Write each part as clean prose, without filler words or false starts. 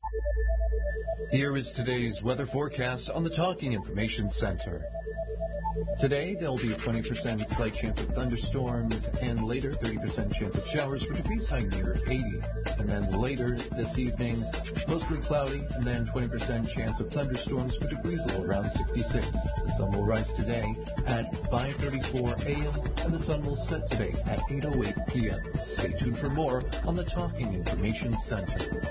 Here is today's weather forecast on the Talking Information Center. Today, there'll be a 20% slight chance of thunderstorms, and later 30% chance of showers for degrees high near 80. And then later this evening, mostly cloudy, and then 20% chance of thunderstorms for degrees low around 66. The sun will rise today at 5:34 a.m., and the sun will set today at 8:08 p.m. Stay tuned for more on the Talking Information Center.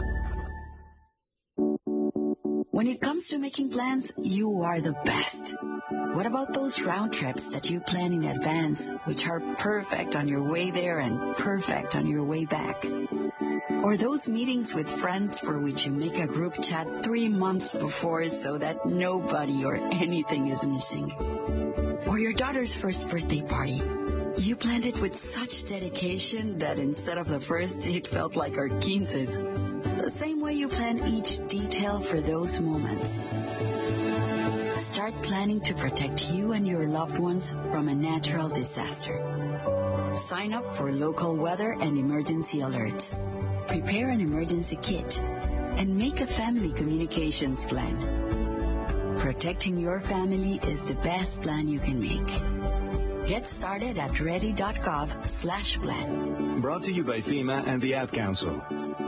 When it comes to making plans, you are the best. What about those round trips that you plan in advance, which are perfect on your way there and perfect on your way back? Or those meetings with friends for which you make a group chat 3 months before so that nobody or anything is missing? Or your daughter's first birthday party. You planned it with such dedication that instead of the first, it felt like our quinces. The same way you plan each detail for those moments. Start planning to protect you and your loved ones from a natural disaster. Sign up for local weather and emergency alerts. Prepare an emergency kit. And make a family communications plan. Protecting your family is the best plan you can make. Get started at ready.gov/plan. Brought to you by FEMA and the Ad Council.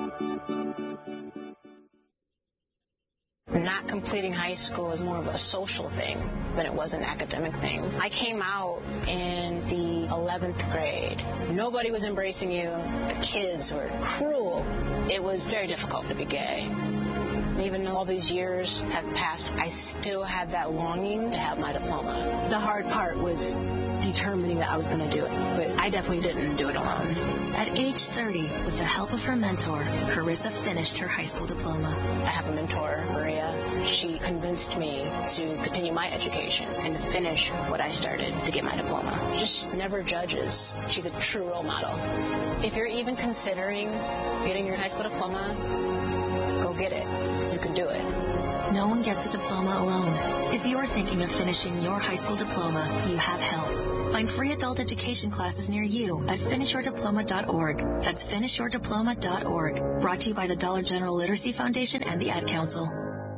Not completing high school is more of a social thing than it was an academic thing. I came out in the 11th grade. Nobody was embracing you. The kids were cruel. It was very difficult to be gay. Even though all these years have passed, I still had that longing to have my diploma. The hard part was determining that I was going to do it, but I definitely didn't do it alone. At age 30, with the help of her mentor, Carissa finished her high school diploma. I have a mentor, Maria. She convinced me to continue my education and to finish what I started to get my diploma. Just never judges. She's a true role model. If you're even considering getting your high school diploma, go get it. You can do it. No one gets a diploma alone. If you're thinking of finishing your high school diploma, you have help. Find free adult education classes near you at finishyourdiploma.org. That's finishyourdiploma.org. Brought to you by the Dollar General Literacy Foundation and the Ad Council.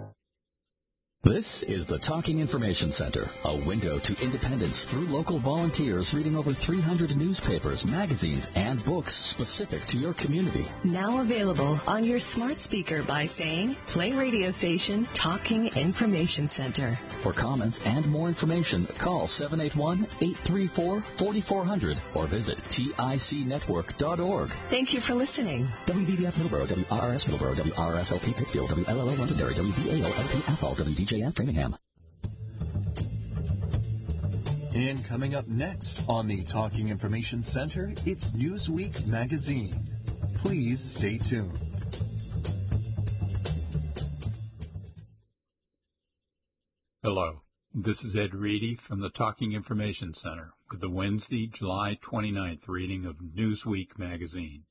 This is the Talking Information Center, a window to independence through local volunteers reading over 300 newspapers, magazines, and books specific to your community. Now available on your smart speaker by saying, play radio station Talking Information Center. For comments and more information, call 781-834-4400 or visit ticnetwork.org. Thank you for listening. WBBF Middleborough, WRRS Middleborough, WRSLP Pittsfield, WLLO Londonderry, WVALLP Athol, WDJF Framingham. And coming up next on the Talking Information Center, it's Newsweek magazine. Please stay tuned. Hello, this is Ed Reedy from the Talking Information Center with the Wednesday, July 29th reading of Newsweek magazine.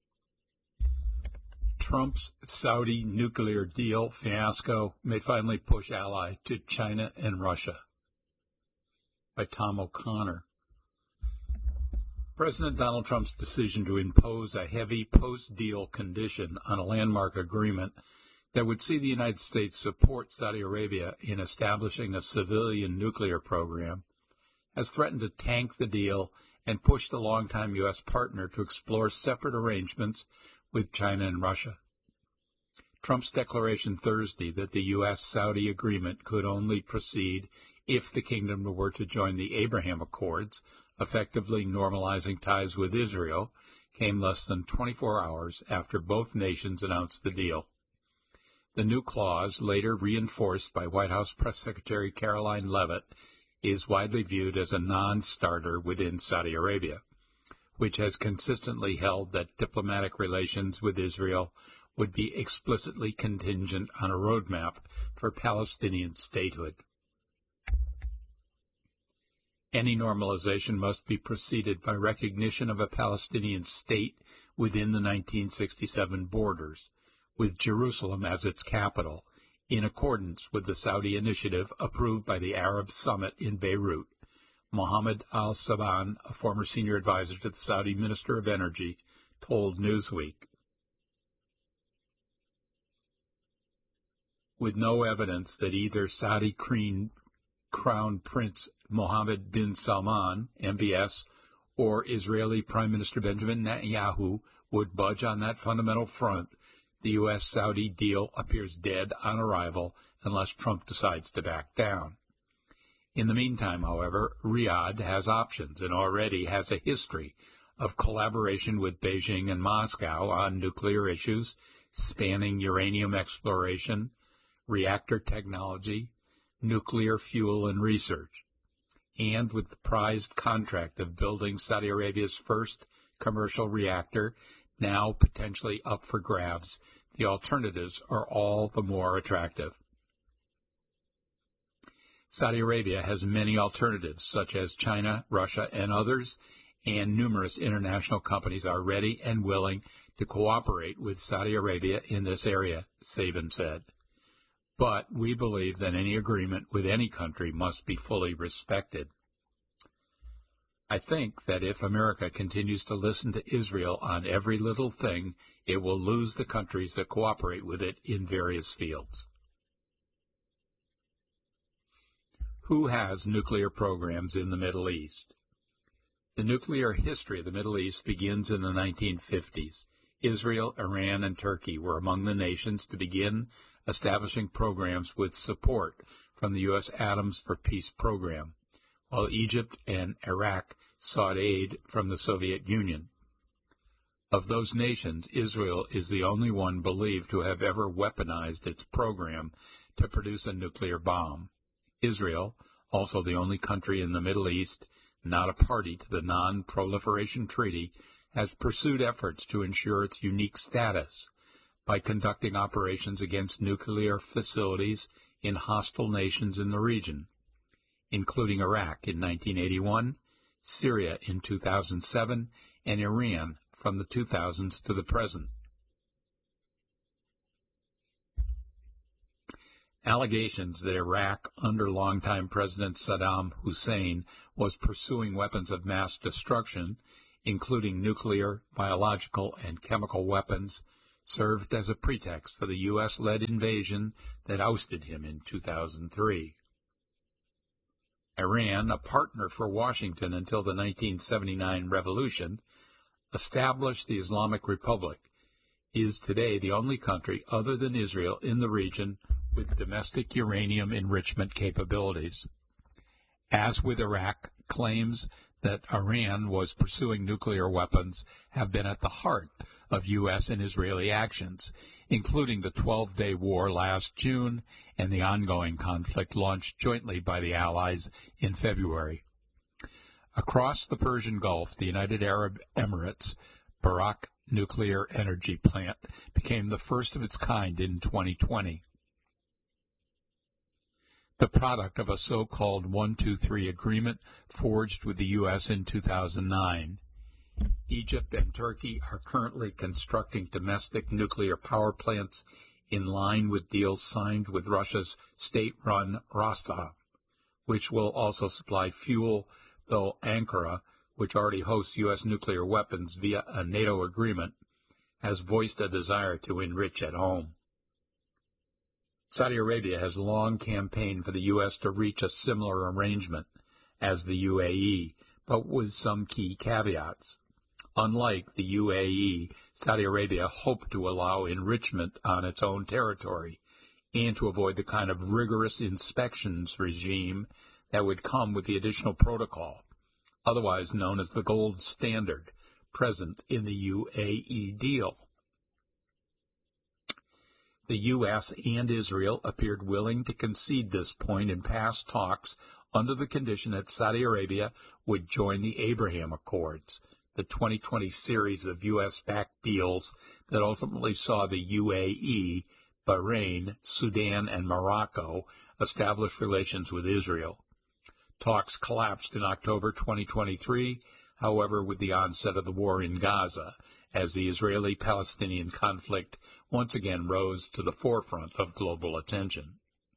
Trump's Saudi nuclear deal fiasco may finally push ally to China and Russia. By Tom O'Connor. President Donald Trump's decision to impose a heavy post-deal condition on a landmark agreement that would see the United States support Saudi Arabia in establishing a civilian nuclear program has threatened to tank the deal and push the longtime U.S. partner to explore separate arrangements with China and Russia. Trump's declaration Thursday that the U.S.-Saudi agreement could only proceed if the kingdom were to join the Abraham Accords, effectively normalizing ties with Israel, came less than 24 hours after both nations announced the deal. The new clause, later reinforced by White House Press Secretary Caroline Leavitt, is widely viewed as a non-starter within Saudi Arabia, which has consistently held that diplomatic relations with Israel would be explicitly contingent on a roadmap for Palestinian statehood. Any normalization must be preceded by recognition of a Palestinian state within the 1967 borders, with Jerusalem as its capital, in accordance with the Saudi initiative approved by the Arab Summit in Beirut. Mohammed al-Saban, a former senior advisor to the Saudi Minister of Energy, told Newsweek. with no evidence that either Saudi Crown Prince Mohammed bin Salman, MBS, or Israeli Prime Minister Benjamin Netanyahu would budge on that fundamental front, the U.S.-Saudi deal appears dead on arrival unless Trump decides to back down. In the meantime, however, Riyadh has options and already has a history of collaboration with Beijing and Moscow on nuclear issues, spanning uranium exploration, reactor technology, nuclear fuel and research, and with the prized contract of building Saudi Arabia's first commercial reactor, now potentially up for grabs, the alternatives are all the more attractive. Saudi Arabia has many alternatives, such as China, Russia, and others, and numerous international companies are ready and willing to cooperate with Saudi Arabia in this area, Sabin said. But we believe that any agreement with any country must be fully respected. I think that if America continues to listen to Israel on every little thing, it will lose the countries that cooperate with it in various fields. Who has nuclear programs in the Middle East? The nuclear history of the Middle East begins in the 1950s. Israel, Iran, and Turkey were among the nations to begin establishing programs with support from the U.S. Atoms for Peace program, while Egypt and Iraq sought aid from the Soviet Union. Of those nations, Israel is the only one believed to have ever weaponized its program to produce a nuclear bomb. Israel, also the only country in the Middle East not a party to the Non-Proliferation Treaty, has pursued efforts to ensure its unique status by conducting operations against nuclear facilities in hostile nations in the region, including Iraq in 1981, Syria in 2007, and Iran from the 2000s to the present. Allegations that Iraq, under longtime President Saddam Hussein, was pursuing weapons of mass destruction, including nuclear, biological, and chemical weapons, served as a pretext for the U.S.-led invasion that ousted him in 2003. Iran, a partner for Washington until the 1979 revolution, established the Islamic Republic, is today the only country other than Israel in the region with domestic uranium enrichment capabilities. As with Iraq, claims that Iran was pursuing nuclear weapons have been at the heart of U.S. and Israeli actions, including the 12-day war last June and the ongoing conflict launched jointly by the Allies in February. Across the Persian Gulf, the United Arab Emirates Barak nuclear energy plant became the first of its kind in 2020. The product of a so-called 1-2-3 agreement forged with the U.S. in 2009. Egypt and Turkey are currently constructing domestic nuclear power plants in line with deals signed with Russia's state-run Rosatom, which will also supply fuel, though Ankara, which already hosts U.S. nuclear weapons via a NATO agreement, has voiced a desire to enrich at home. Saudi Arabia has long campaigned for the U.S. to reach a similar arrangement as the UAE, but with some key caveats. Unlike the UAE, Saudi Arabia hoped to allow enrichment on its own territory and to avoid the kind of rigorous inspections regime that would come with the additional protocol, otherwise known as the gold standard, present in the UAE deal. The U.S. and Israel appeared willing to concede this point in past talks under the condition that Saudi Arabia would join the Abraham Accords, the 2020 series of U.S.-backed deals that ultimately saw the UAE, Bahrain, Sudan, and Morocco establish relations with Israel. Talks collapsed in October 2023, however, with the onset of the war in Gaza, as the Israeli-Palestinian conflict once again rose to the forefront of global attention.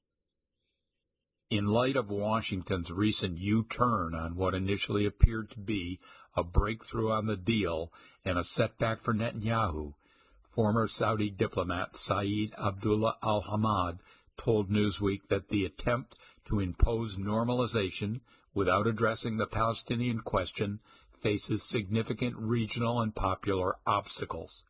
In light of Washington's recent U-turn on what initially appeared to be a breakthrough on the deal and a setback for Netanyahu, former Saudi diplomat Saeed Abdullah al-Hamad told Newsweek that the attempt to impose normalization without addressing the Palestinian question faces significant regional and popular obstacles.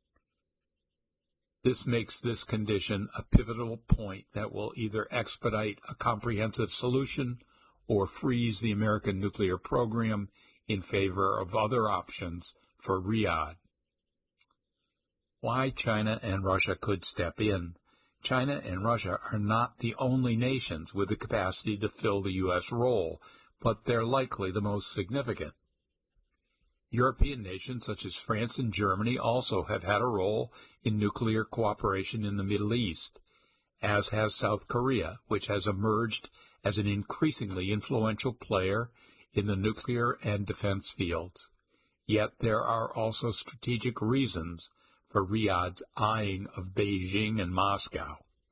This makes this condition a pivotal point that will either expedite a comprehensive solution or freeze the American nuclear program in favor of other options for Riyadh. Why China and Russia could step in. China and Russia are not the only nations with the capacity to fill the U.S. role, but they're likely the most significant. European nations such as France and Germany also have had a role in nuclear cooperation in the Middle East, as has South Korea, which has emerged as an increasingly influential player in the nuclear and defense fields. Yet there are also strategic reasons for Riyadh's eyeing of Beijing and Moscow.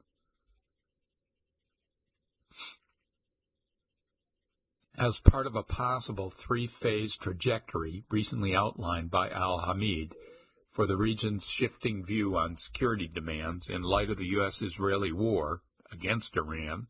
As part of a possible three-phase trajectory recently outlined by Al-Hamid for the region's shifting view on security demands in light of the U.S.-Israeli war against Iran,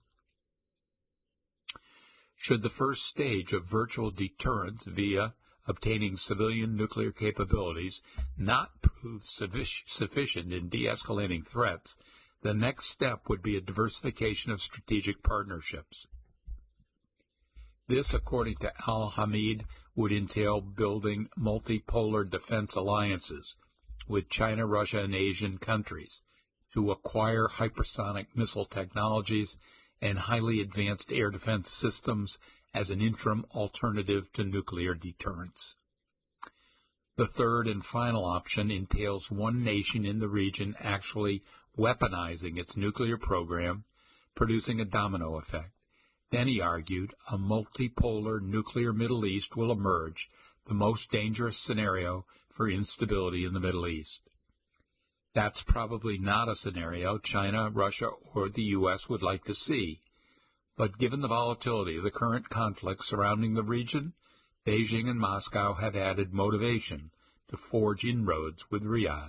should the first stage of virtual deterrence via obtaining civilian nuclear capabilities not prove sufficient in de-escalating threats, the next step would be a diversification of strategic partnerships. This, according to Al-Hamid, would entail building multipolar defense alliances with China, Russia, and Asian countries to acquire hypersonic missile technologies and highly advanced air defense systems as an interim alternative to nuclear deterrence. The third and final option entails one nation in the region actually weaponizing its nuclear program, producing a domino effect. Then, he argued, a multipolar nuclear Middle East will emerge, the most dangerous scenario for instability in the Middle East. That's probably not a scenario China, Russia, or the U.S. would like to see. But given the volatility of the current conflict surrounding the region, Beijing and Moscow have added motivation to forge inroads with Riyadh.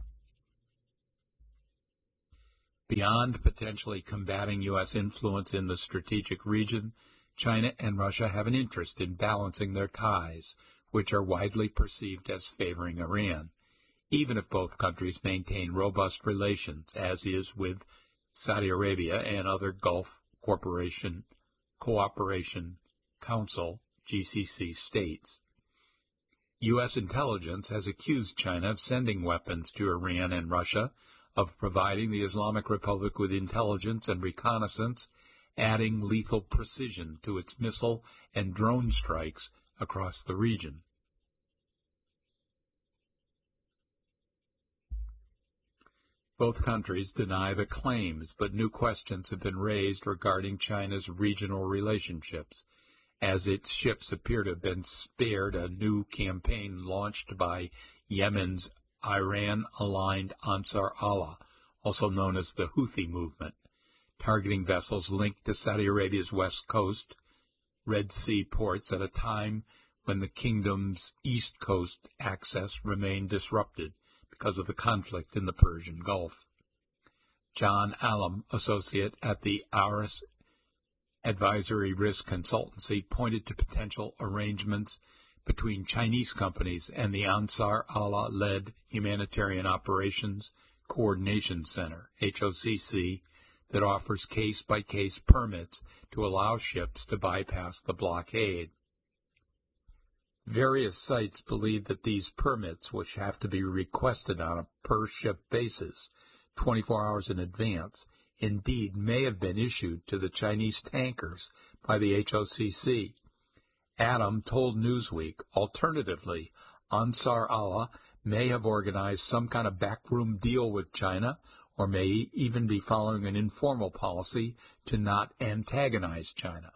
Beyond potentially combating U.S. influence in the strategic region, China and Russia have an interest in balancing their ties, which are widely perceived as favoring Iran, even if both countries maintain robust relations, as is with Saudi Arabia and other Gulf Cooperation Council, GCC states. U.S. intelligence has accused China of sending weapons to Iran and Russia, of providing the Islamic Republic with intelligence and reconnaissance, adding lethal precision to its missile and drone strikes across the region. Both countries deny the claims, but new questions have been raised regarding China's regional relationships, as its ships appear to have been spared a new campaign launched by Yemen's Iran-aligned Ansar Allah, also known as the Houthi movement, targeting vessels linked to Saudi Arabia's west coast, Red Sea ports at a time when the kingdom's east coast access remained disrupted because of the conflict in the Persian Gulf. John Allam, associate at the Aris Advisory Risk Consultancy, pointed to potential arrangements between Chinese companies and the Ansar Allah-led Humanitarian Operations Coordination Center, HOCC, that offers case-by-case permits to allow ships to bypass the blockade. Various sites believe that these permits, which have to be requested on a per-ship basis 24 hours in advance, indeed may have been issued to the Chinese tankers by the HOCC. Adam told Newsweek, alternatively, Ansar Allah may have organized some kind of backroom deal with China, or may even be following an informal policy to not antagonize China.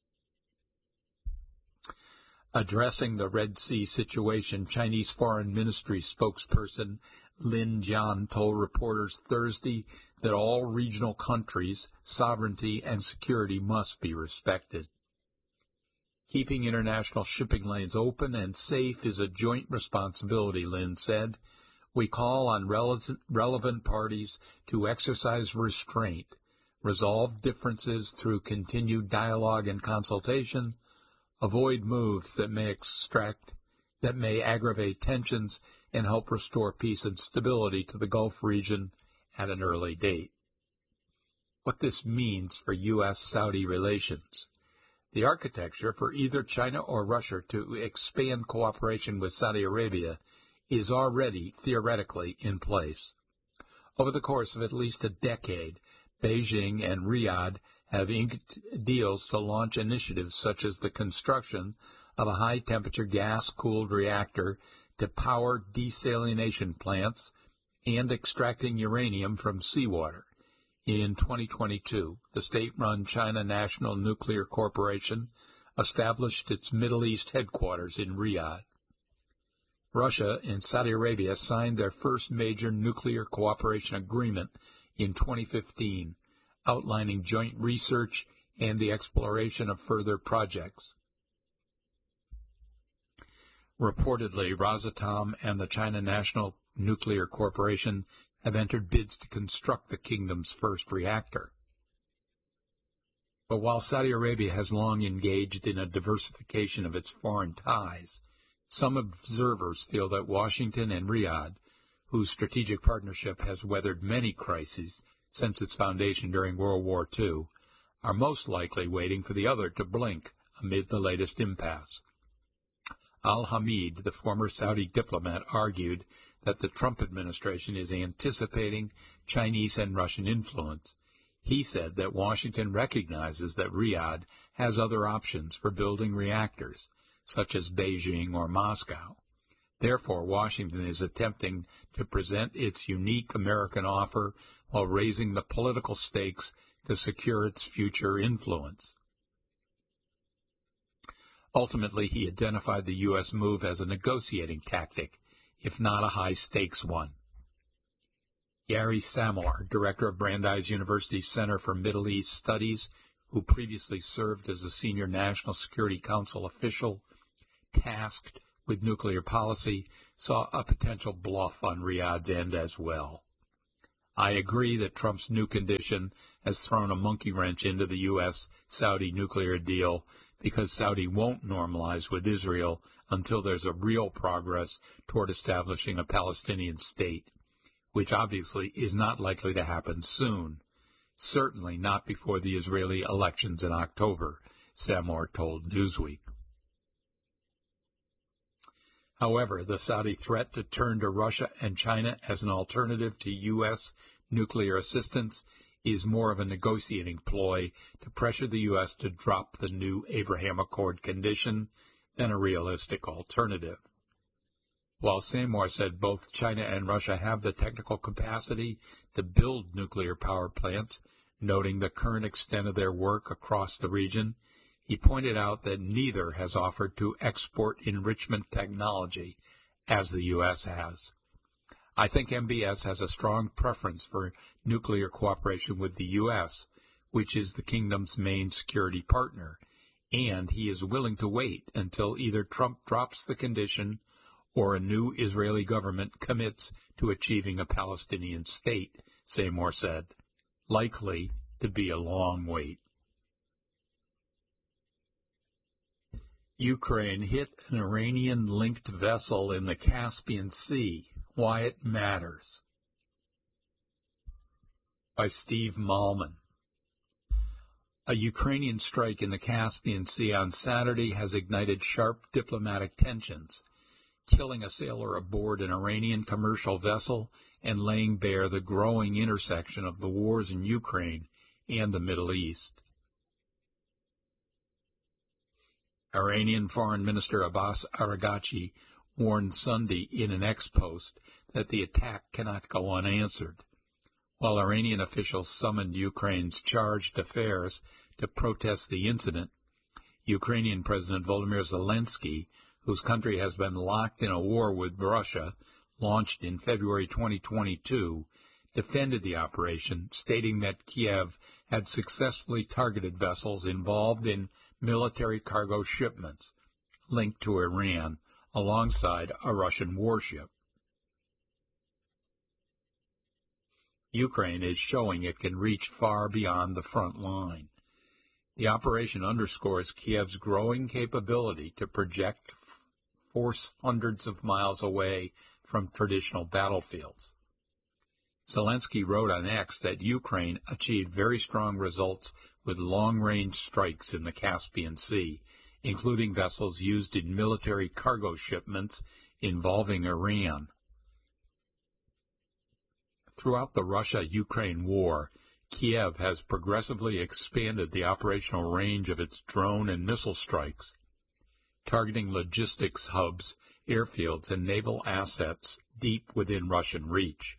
Addressing the Red Sea situation, Chinese Foreign Ministry spokesperson Lin Jian told reporters Thursday that all regional countries' sovereignty and security must be respected. Keeping international shipping lanes open and safe is a joint responsibility, Lin said. We call on relevant parties to exercise restraint, resolve differences through continued dialogue and consultation, avoid moves that may aggravate tensions, and help restore peace and stability to the Gulf region at an early date. What this means for U.S.-Saudi relations. The architecture for either China or Russia to expand cooperation with Saudi Arabia is already theoretically in place. Over the course of at least a decade, Beijing and Riyadh have inked deals to launch initiatives such as the construction of a high-temperature gas-cooled reactor to power desalination plants and extracting uranium from seawater. In 2022, the state-run China National Nuclear Corporation established its Middle East headquarters in Riyadh. Russia and Saudi Arabia signed their first major nuclear cooperation agreement in 2015, outlining joint research and the exploration of further projects. Reportedly, Rosatom and the China National Nuclear Corporation have entered bids to construct the kingdom's first reactor. But while Saudi Arabia has long engaged in a diversification of its foreign ties, some observers feel that Washington and Riyadh, whose strategic partnership has weathered many crises since its foundation during World War II, are most likely waiting for the other to blink amid the latest impasse. Al-Hamid, the former Saudi diplomat, argued that the Trump administration is anticipating Chinese and Russian influence. He said that Washington recognizes that Riyadh has other options for building reactors, such as Beijing or Moscow. Therefore, Washington is attempting to present its unique American offer while raising the political stakes to secure its future influence. Ultimately, he identified the U.S. move as a negotiating tactic, if not a high-stakes one. Gary Samore, director of Brandeis University's Center for Middle East Studies, who previously served as a senior National Security Council official tasked with nuclear policy, saw a potential bluff on Riyadh's end as well. I agree that Trump's new condition has thrown a monkey wrench into the U.S.-Saudi nuclear deal because Saudi won't normalize with Israel until there's a real progress toward establishing a Palestinian state, which obviously is not likely to happen soon, certainly not before the Israeli elections in October, Samore told Newsweek. However, the Saudi threat to turn to Russia and China as an alternative to U.S. nuclear assistance is more of a negotiating ploy to pressure the U.S. to drop the new Abraham Accord condition than a realistic alternative. While Samore said both China and Russia have the technical capacity to build nuclear power plants, noting the current extent of their work across the region, he pointed out that neither has offered to export enrichment technology, as the U.S. has. I think MBS has a strong preference for nuclear cooperation with the U.S., which is the kingdom's main security partner, and he is willing to wait until either Trump drops the condition or a new Israeli government commits to achieving a Palestinian state, Samore said. Likely to be a long wait. Ukraine hit an Iranian-linked vessel in the Caspian Sea. Why it matters. By Steve Malman. A Ukrainian strike in the Caspian Sea on Saturday has ignited sharp diplomatic tensions, killing a sailor aboard an Iranian commercial vessel and laying bare the growing intersection of the wars in Ukraine and the Middle East. Iranian Foreign Minister Abbas Araghchi warned Sunday in an ex-post that the attack cannot go unanswered, while Iranian officials summoned Ukraine's chargé d'affaires to protest the incident. Ukrainian President Volodymyr Zelensky, whose country has been locked in a war with Russia, launched in February 2022, defended the operation, stating that Kiev had successfully targeted vessels involved in military cargo shipments linked to Iran alongside a Russian warship. Ukraine is showing it can reach far beyond the front line. The operation underscores Kiev's growing capability to project force hundreds of miles away from traditional battlefields. Zelensky wrote on X that Ukraine achieved very strong results with long-range strikes in the Caspian Sea, including vessels used in military cargo shipments involving Iran. Throughout the Russia-Ukraine war, Kiev has progressively expanded the operational range of its drone and missile strikes, targeting logistics hubs, airfields, and naval assets deep within Russian reach.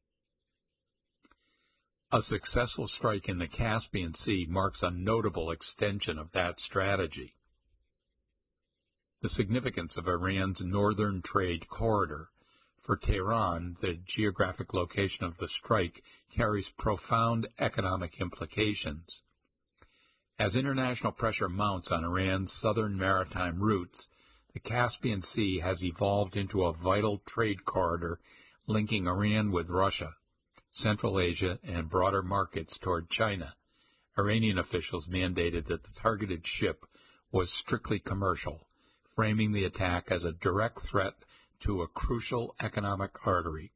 A successful strike in the Caspian Sea marks a notable extension of that strategy. The significance of Iran's northern trade corridor. For Tehran, the geographic location of the strike carries profound economic implications. As international pressure mounts on Iran's southern maritime routes, the Caspian Sea has evolved into a vital trade corridor linking Iran with Russia, Central Asia, and broader markets toward China. Iranian officials mandated that the targeted ship was strictly commercial, framing the attack as a direct threat to a crucial economic artery.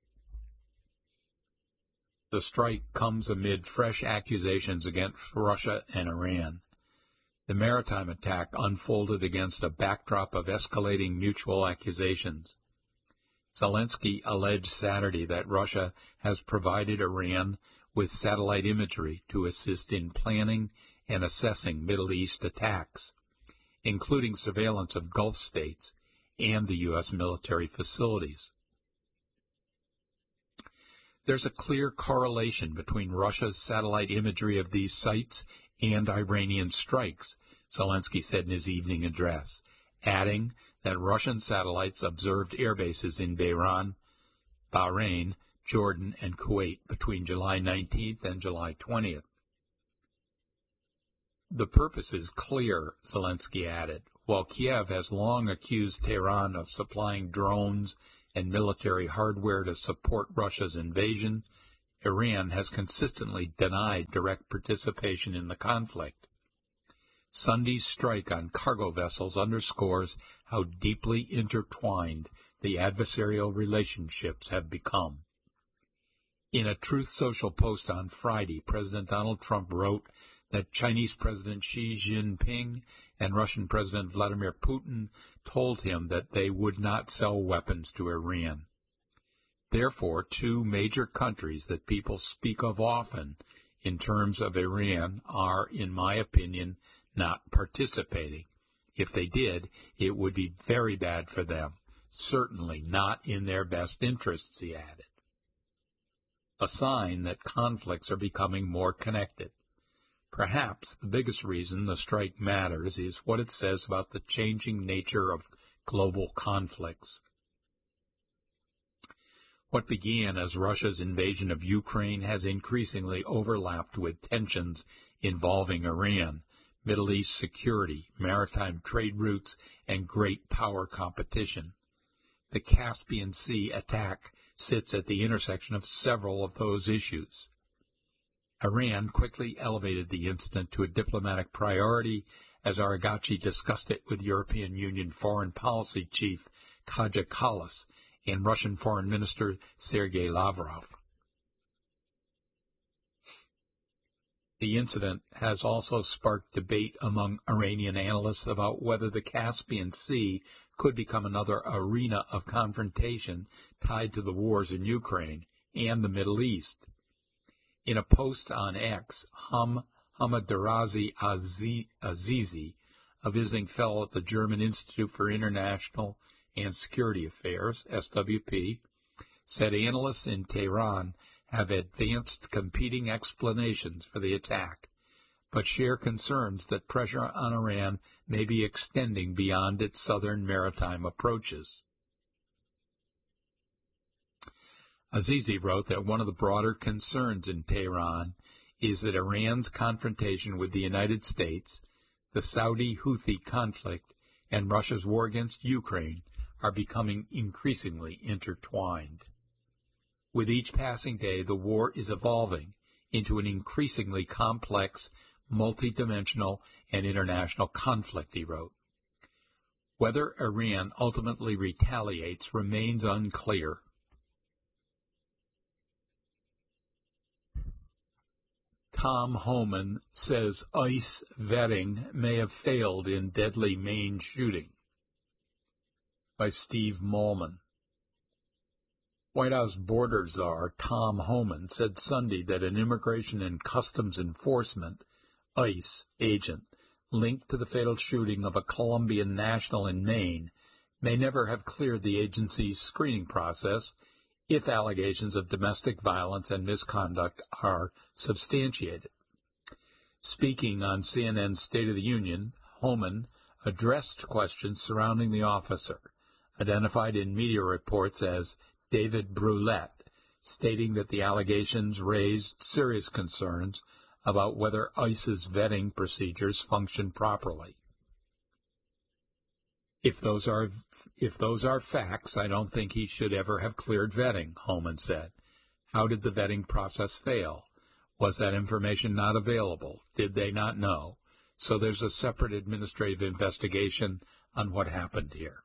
The strike comes amid fresh accusations against Russia and Iran. The maritime attack unfolded against a backdrop of escalating mutual accusations. Zelensky alleged Saturday that Russia has provided Iran with satellite imagery to assist in planning and assessing Middle East attacks, including surveillance of Gulf states and the U.S. military facilities. There's a clear correlation between Russia's satellite imagery of these sites and Iranian strikes, Zelensky said in his evening address, adding that Russian satellites observed airbases in Bahrain, Jordan, and Kuwait between July 19th and July 20th. The purpose is clear, Zelensky added. While Kiev has long accused Tehran of supplying drones and military hardware to support Russia's invasion, Iran has consistently denied direct participation in the conflict. Sunday's strike on cargo vessels underscores how deeply intertwined the adversarial relationships have become. In a Truth Social post on Friday, President Donald Trump wrote that Chinese President Xi Jinping and Russian President Vladimir Putin told him that they would not sell weapons to Iran. Therefore, two major countries that people speak of often in terms of Iran are, in my opinion, not participating. If they did, it would be very bad for them, certainly not in their best interests, he added. A sign that conflicts are becoming more connected. Perhaps the biggest reason the strike matters is what it says about the changing nature of global conflicts. What began as Russia's invasion of Ukraine has increasingly overlapped with tensions involving Iran, Middle East security, maritime trade routes, and great power competition. The Caspian Sea attack sits at the intersection of several of those issues. Iran quickly elevated the incident to a diplomatic priority as Argacci discussed it with European Union Foreign Policy Chief Kaja Kallas and Russian Foreign Minister Sergei Lavrov. The incident has also sparked debate among Iranian analysts about whether the Caspian Sea could become another arena of confrontation tied to the wars in Ukraine and the Middle East. In a post on X, Hamadarazi Azizi, a visiting fellow at the German Institute for International and Security Affairs, SWP, said analysts in Tehran have advanced competing explanations for the attack, but share concerns that pressure on Iran may be extending beyond its southern maritime approaches. Azizi wrote that one of the broader concerns in Tehran is that Iran's confrontation with the United States, the Saudi-Houthi conflict, and Russia's war against Ukraine are becoming increasingly intertwined. With each passing day, the war is evolving into an increasingly complex, multidimensional, and international conflict, he wrote. Whether Iran ultimately retaliates remains unclear. Tom Homan says ICE vetting may have failed in deadly Maine shooting. By Steve Malman. White House border czar Tom Homan said Sunday that an Immigration and Customs Enforcement, ICE, agent linked to the fatal shooting of a Colombian national in Maine may never have cleared the agency's screening process if allegations of domestic violence and misconduct are substantiated. Speaking on CNN's State of the Union, Homan addressed questions surrounding the officer, identified in media reports as David Brulette, stating that the allegations raised serious concerns about whether ICE's vetting procedures function properly. If those are facts, I don't think he should ever have cleared vetting, Homan said. How did the vetting process fail? Was that information not available? Did they not know? So there's a separate administrative investigation on what happened here.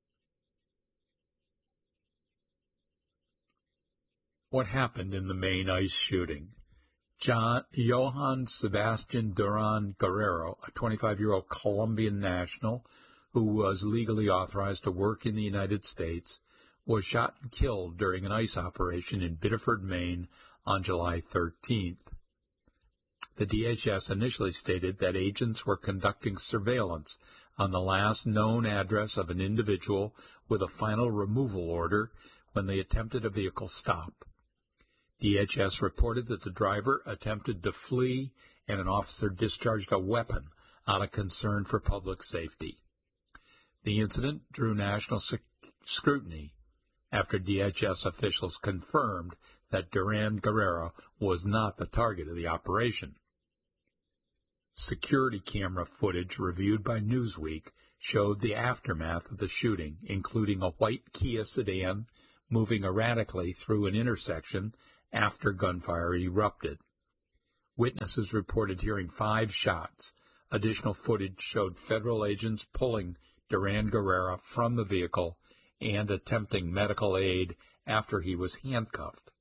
What happened in the Maine ICE shooting? Johann Sebastian Duran Guerrero, a 25-year-old Colombian national who was legally authorized to work in the United States, was shot and killed during an ICE operation in Biddeford, Maine on July 13th. The DHS initially stated that agents were conducting surveillance on the last known address of an individual with a final removal order when they attempted a vehicle stop. DHS reported that the driver attempted to flee and an officer discharged a weapon out of concern for public safety. The incident drew national scrutiny after DHS officials confirmed that Duran Guerrero was not the target of the operation. Security camera footage reviewed by Newsweek showed the aftermath of the shooting, including a white Kia sedan moving erratically through an intersection after gunfire erupted. Witnesses reported hearing 5 shots. Additional footage showed federal agents pulling Duran Guerrero from the vehicle and attempting medical aid after he was handcuffed.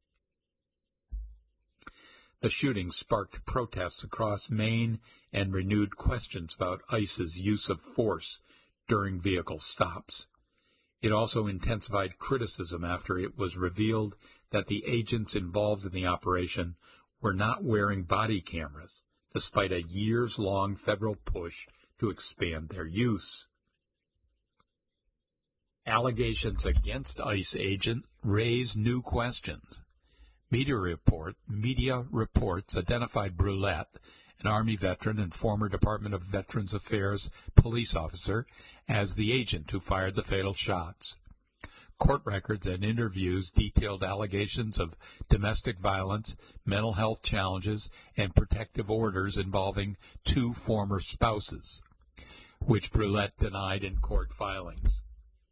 The shooting sparked protests across Maine and renewed questions about ICE's use of force during vehicle stops. It also intensified criticism after it was revealed that the agents involved in the operation were not wearing body cameras, despite a years-long federal push to expand their use. Allegations against ICE agent raise new questions. Media reports identified Brulette, an Army veteran and former Department of Veterans Affairs police officer, as the agent who fired the fatal shots. Court records and interviews detailed allegations of domestic violence, mental health challenges, and protective orders involving 2 former spouses, which Brulette denied in court filings.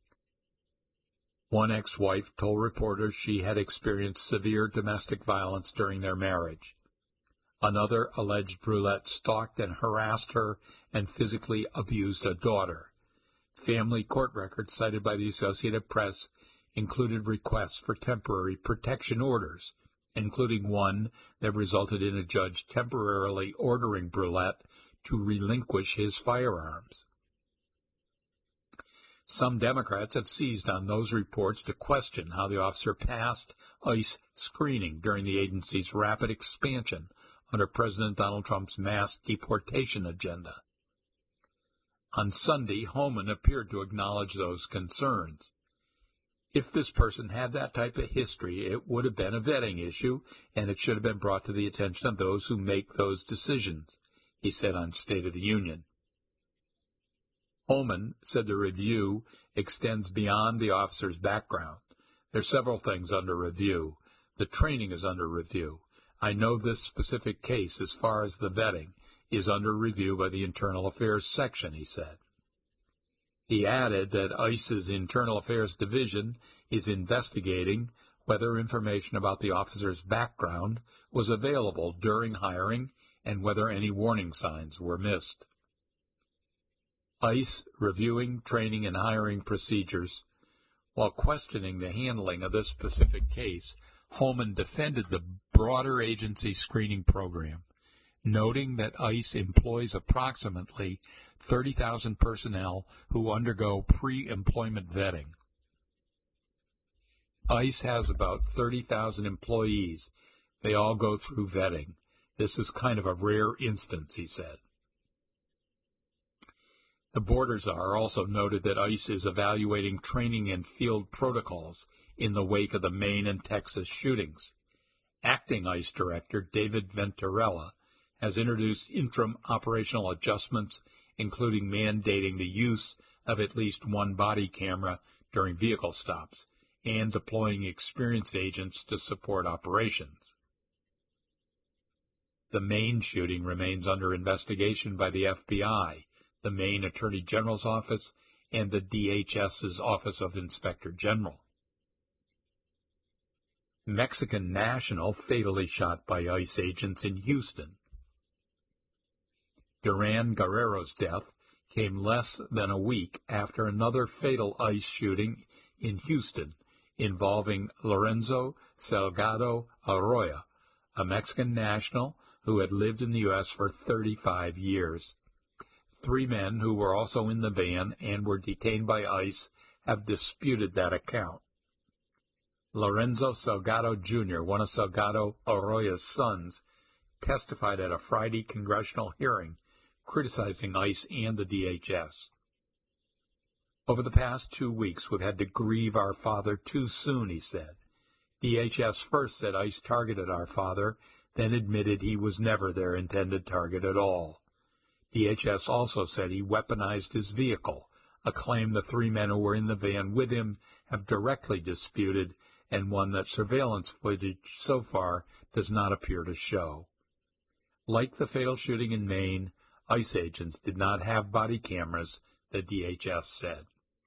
One ex-wife told reporters she had experienced severe domestic violence during their marriage. Another alleged Brulette stalked and harassed her and physically abused a daughter. Family court records cited by the Associated Press included requests for temporary protection orders, including one that resulted in a judge temporarily ordering Brulette to relinquish his firearms. Some Democrats have seized on those reports to question how the officer passed ICE screening during the agency's rapid expansion under President Donald Trump's mass deportation agenda. On Sunday, Homan appeared to acknowledge those concerns. If this person had that type of history, it would have been a vetting issue, and it should have been brought to the attention of those who make those decisions, he said on State of the Union. Homan said the review extends beyond the officer's background. There are several things under review. The training is under review. I know this specific case, as far as the vetting, is under review by the Internal Affairs section, he said. He added that ICE's Internal Affairs Division is investigating whether information about the officer's background was available during hiring, and whether any warning signs were missed. ICE reviewing training and hiring procedures. While questioning the handling of this specific case, Homan defended the broader agency screening program, noting that ICE employs approximately 30,000 personnel who undergo pre-employment vetting. ICE has about 30,000 employees. They all go through vetting. This is kind of a rare instance, he said. The border czar also noted that ICE is evaluating training and field protocols in the wake of the Maine and Texas shootings. Acting ICE Director David Venturella has introduced interim operational adjustments, including mandating the use of at least one body camera during vehicle stops and deploying experienced agents to support operations. The Maine shooting remains under investigation by the FBI, the Maine Attorney General's Office, and the DHS's Office of Inspector General. Mexican national fatally shot by ICE agents in Houston. Duran Guerrero's death came less than a week after another fatal ICE shooting in Houston involving Lorenzo Salgado Arroyo, a Mexican national who had lived in the U.S. for 35 years. 3 men who were also in the van and were detained by ICE have disputed that account. Lorenzo Salgado Jr., one of Salgado Arroyo's sons, testified at a Friday congressional hearing criticizing ICE and the DHS. Over the past 2 weeks, we've had to grieve our father too soon, he said. DHS first said ICE targeted our father, then admitted he was never their intended target at all. DHS also said he weaponized his vehicle, a claim the 3 men who were in the van with him have directly disputed, and one that surveillance footage so far does not appear to show. Like the fatal shooting in Maine, ICE agents did not have body cameras, the DHS said.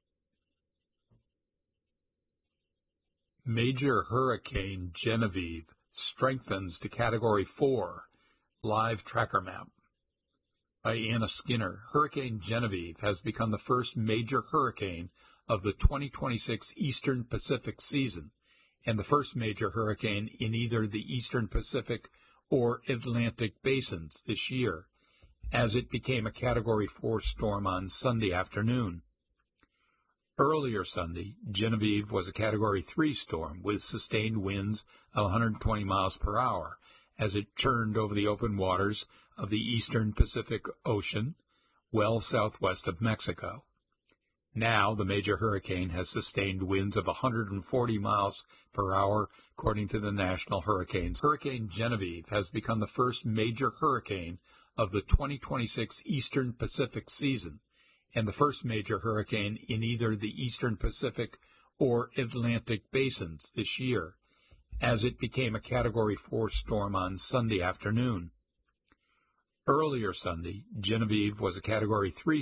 Major Hurricane Genevieve strengthens to Category 4, live tracker map. By Anna Skinner, Hurricane Genevieve has become the first major hurricane of the 2026 Eastern Pacific season, and the first major hurricane in either the Eastern Pacific or Atlantic basins this year, as it became a Category 4 storm on Sunday afternoon. Earlier Sunday, Genevieve was a Category 3 storm with sustained winds of 120 miles per hour as it churned over the open waters of the eastern Pacific Ocean, well southwest of Mexico. Now, the major hurricane has sustained winds of 140 miles per hour, according to the National Hurricanes. Hurricane Genevieve has become the first major hurricane of the 2026 Eastern Pacific season, and the first major hurricane in either the Eastern Pacific or Atlantic basins this year, as it became a Category 4 storm on Sunday afternoon. Earlier Sunday, Genevieve was a Category 3